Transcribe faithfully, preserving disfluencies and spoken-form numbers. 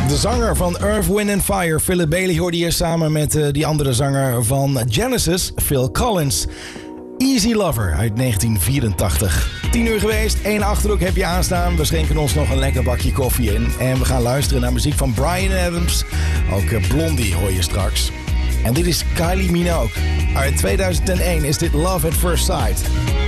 De zanger van Earth, Wind and Fire, Philip Bailey, hoorde hier samen met uh, die andere zanger van Genesis, Phil Collins. Easy Lover uit negentien vierentachtig. tien uur geweest, één Achterhoek heb je aanstaan. We schenken ons nog een lekker bakje koffie in. En we gaan luisteren naar muziek van Bryan Adams. Ook uh, Blondie hoor je straks. En dit is Kylie Minogue. Uit tweeduizend één is dit Love at First Sight.